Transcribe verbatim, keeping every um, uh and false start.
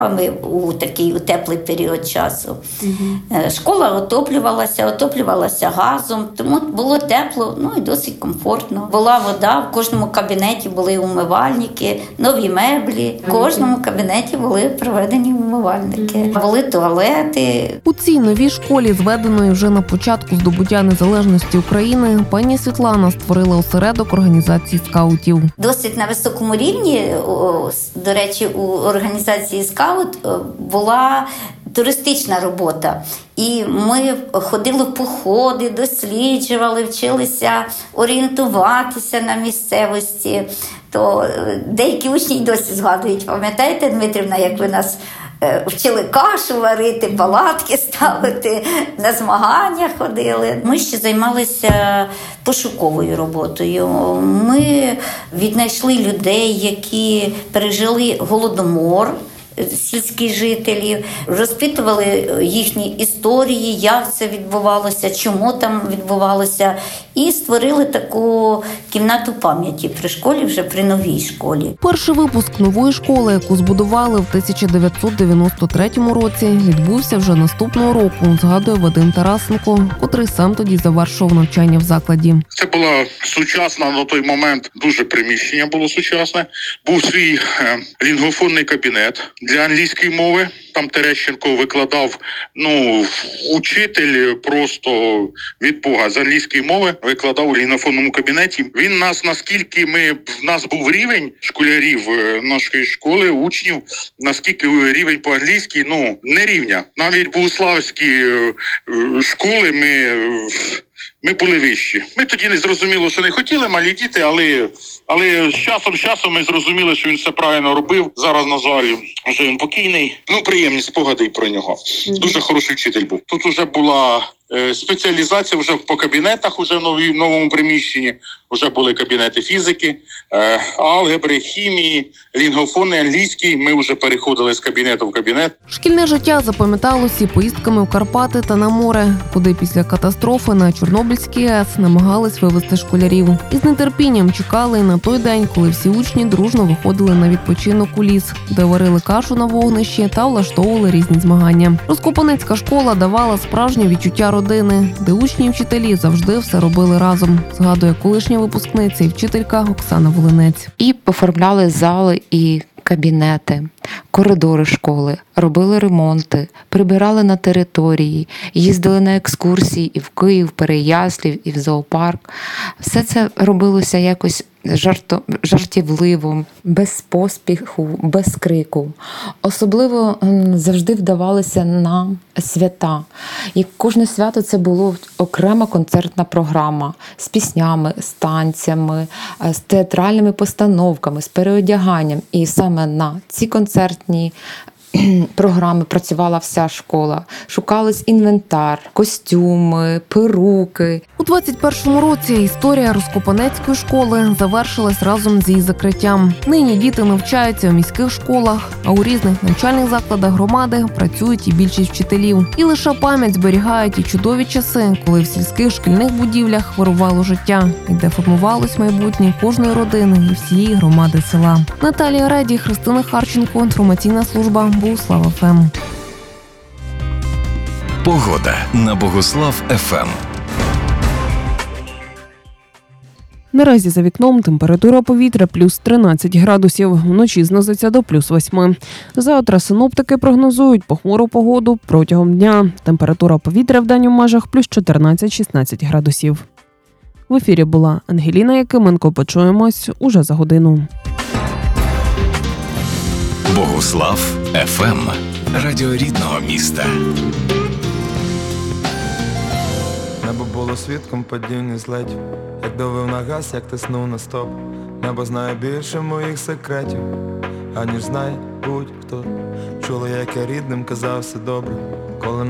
Ми у такий у теплий період часу. Угу. Школа отоплювалася, отоплювалася газом, тому було тепло, ну і досить комфортно. Була вода, в кожному кабінеті були умивальники, нові меблі. В кожному кабінеті були проведені умивальники. Угу. Були туалети. У цій новій школі, зведеної вже на початку здобуття незалежності України, пані Світлана створила осередок організації скаутів. Досить на високому рівні, до речі, у організації скаутів була туристична робота. І ми ходили в походи, досліджували, вчилися орієнтуватися на місцевості. То деякі учні й досі згадують, пам'ятаєте, Дмитрівна, як ви нас вчили кашу варити, палатки ставити, на змагання ходили. Ми ще займалися пошуковою роботою. Ми віднайшли людей, які пережили голодомор, сільських жителів, розпитували їхні історії, як це відбувалося, чому там відбувалося, і створили таку кімнату пам'яті при школі, вже при новій школі. Перший випуск нової школи, яку збудували в тисяча дев'ятсот дев'яносто третьому році, відбувся вже наступного року, згадує Вадим Тарасенко, котрий сам тоді завершував навчання в закладі. Це була сучасна на той момент, дуже приміщення було сучасне. Був свій е, лінгофонний кабінет для англійської мови. Там Терещенко викладав, ну, учитель просто від Бога з англійської мови, викладав у лінгофонному кабінеті. Він нас, наскільки ми, в нас був рівень школярів нашої школи, учнів, наскільки рівень по-англійськи, ну, не рівня. Навіть богославські школи ми... Ми були вищі. Ми тоді не зрозуміло, що не хотіли, малі діти, але, але з часом, з часом ми зрозуміли, що він все правильно робив. Зараз, на жаль, вже він покійний. Ну, приємні спогади про нього. Дуже хороший вчитель був. Тут вже була е, спеціалізація вже по кабінетах, уже в новій, новому приміщенні. Вже були кабінети фізики, е, алгебри, хімії, лінгофони, англійський. Ми вже переходили з кабінету в кабінет. Шкільне життя запам'яталося поїздками в Карпати та на море, куди після катастрофи на Чорнобильській АЕС намагались вивезти школярів. І з нетерпінням чекали на той день, коли всі учні дружно виходили на відпочинок у ліс, де варили кашу на вогнищі та влаштовували різні змагання. Розкопанецька школа давала справжнє відчуття родини, де учні і вчителі завжди все робили разом, згадує колишня випускниця і вчителька Оксана Волинець. І оформляли зали і кабінети, коридори школи, робили ремонти, прибирали на території, їздили на екскурсії і в Київ, в Переяслів, і в зоопарк. Все це робилося якось жарто, жартівливо, без поспіху, без крику. Особливо завжди вдавалися на свята. І кожне свято це було окрема концертна програма з піснями, з танцями, з театральними постановками, з переодяганням. І саме на ці концертні програми працювала вся школа. Шукались інвентар, костюми, перуки. У двадцять першому році історія Розкопанецької школи завершилась разом з її закриттям. Нині діти навчаються у міських школах, а у різних навчальних закладах громади працюють і більшість вчителів. І лише пам'ять зберігають і чудові часи, коли в сільських шкільних будівлях вирувало життя, і де формувалось майбутнє кожної родини і всієї громади села. Наталія Реді, Христина Харченко, інформаційна служба Богуслав еф ем. Погода на Богуслав еф ем. Наразі за вікном температура повітря плюс тринадцять градусів, вночі знизиться до плюс восьми. Завтра синоптики прогнозують похмуру погоду протягом дня. Температура повітря в день у межах плюс чотирнадцять-шістнадцять градусів. В ефірі була Ангеліна Якименко. Почуємось уже за годину. Богуслав еф ем. Радіо рідного міста. Небо було свідком падіння злетів, як давив на газ, як тиснув на стоп. Небо знає більше моїх секретів, аніж знає будь-хто. Чули, як я рідним казав все добре.